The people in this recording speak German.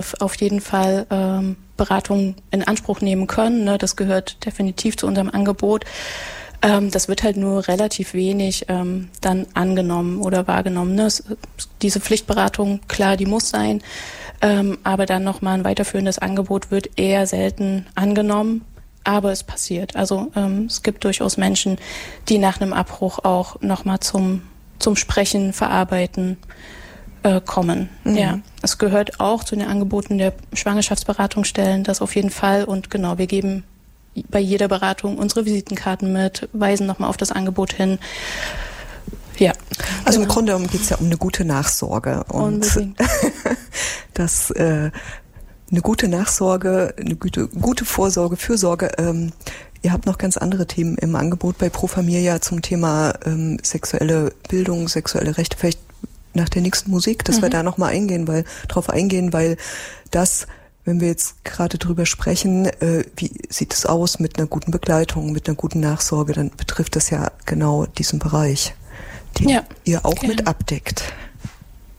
auf jeden Fall Beratung in Anspruch nehmen können. Ne? Das gehört definitiv zu unserem Angebot. Das wird halt nur relativ wenig dann angenommen oder wahrgenommen. Ne? Diese Pflichtberatung, klar, die muss sein, aber dann nochmal ein weiterführendes Angebot wird eher selten angenommen, aber es passiert. Also es gibt durchaus Menschen, die nach einem Abbruch auch nochmal zum Sprechen, Verarbeiten kommen. Mhm. Ja, es gehört auch zu den Angeboten der Schwangerschaftsberatungsstellen, das auf jeden Fall. Und genau, wir geben bei jeder Beratung unsere Visitenkarten mit, weisen nochmal auf das Angebot hin. Ja. Also im Grunde genommen geht es ja um eine gute Nachsorge. Und das eine gute Nachsorge, eine gute Vorsorge, Fürsorge. Ihr habt noch ganz andere Themen im Angebot bei Pro Familia zum Thema sexuelle Bildung, sexuelle Rechte. Vielleicht nach der nächsten Musik, dass wir da nochmal drauf eingehen, weil das, wenn wir jetzt gerade drüber sprechen, wie sieht es aus mit einer guten Begleitung, mit einer guten Nachsorge, dann betrifft das ja genau diesen Bereich, den ihr auch mit abdeckt.